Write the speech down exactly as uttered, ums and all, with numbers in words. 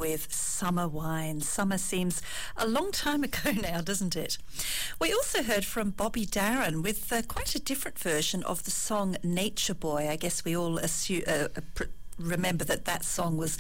with Summer Wine. Summer seems a long time ago now, doesn't it? We also heard from Bobby Darin with uh, quite a different version of the song Nature Boy. I guess we all assume, uh, pr- remember that that song was